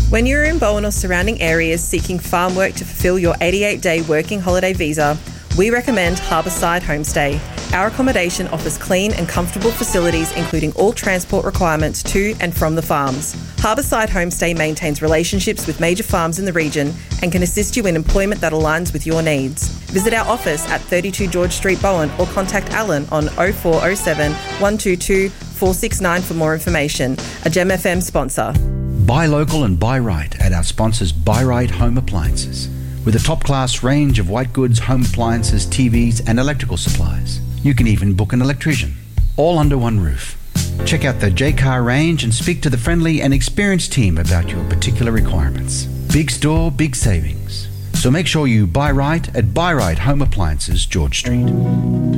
When you're in Bowen or surrounding areas seeking farm work to fulfill your 88-day working holiday visa, we recommend Harbourside Homestay. Our accommodation offers clean and comfortable facilities, including all transport requirements to and from the farms. Harbourside Homestay maintains relationships with major farms in the region and can assist you in employment that aligns with your needs. Visit our office at 32 George Street, Bowen, or contact Alan on 0407 122 469 for more information. A Gem FM sponsor. Buy local and buy right at our sponsors Buy Right Home Appliances. With a top-class range of white goods, home appliances, TVs and electrical supplies. You can even book an electrician, all under one roof. Check out the J-Car range and speak to the friendly and experienced team about your particular requirements. Big store, big savings. So make sure you buy right at Buy Right Home Appliances, George Street.